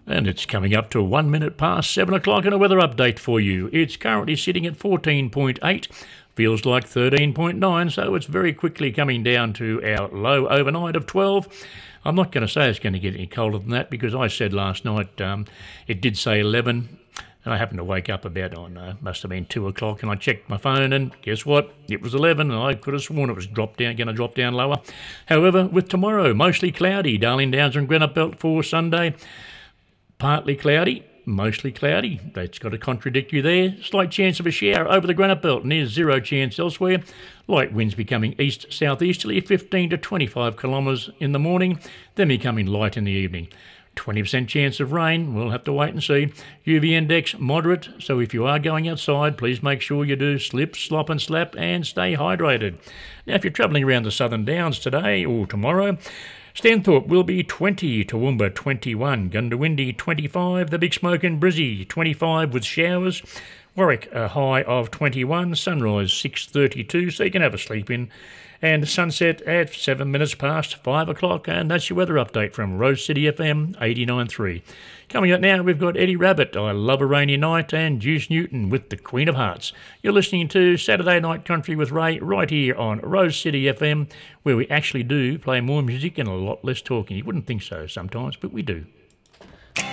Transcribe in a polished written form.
And it's coming up to 1 minute past 7 o'clock and a weather update for you. It's currently sitting at 14.8, feels like 13.9, so it's very quickly coming down to our low overnight of 12. I'm not going to say it's going to get any colder than that because I said last night it did say 11. And I happened to wake up about, must have been 2 o'clock, and I checked my phone, and guess what? It was 11, and I could have sworn it was going to drop down lower. However, with tomorrow, mostly cloudy, Darling Downs and Granite Belt for Sunday. Partly cloudy, mostly cloudy. That's got to contradict you there. Slight chance of a shower over the Granite Belt, near zero chance elsewhere. Light winds becoming east-southeasterly, 15 to 25 kilometres in the morning, then becoming light in the evening. 20% chance of rain, we'll have to wait and see. UV index moderate, so if you are going outside, please make sure you do slip, slop and slap and stay hydrated. Now, if you're travelling around the Southern Downs today or tomorrow, Stanthorpe will be 20, Toowoomba 21, Gundawindi 25, the Big Smoke in Brizzy 25 with showers, Warwick a high of 21, sunrise 6:32, so you can have a sleep in, and sunset at 7 minutes past 5 o'clock, and that's your weather update from Rose City FM 89.3. Coming up now, we've got Eddie Rabbit, I Love a Rainy Night, and Juice Newton with The Queen of Hearts. You're listening to Saturday Night Country with Ray right here on Rose City FM, where we actually do play more music and a lot less talking. You wouldn't think so sometimes, but we do.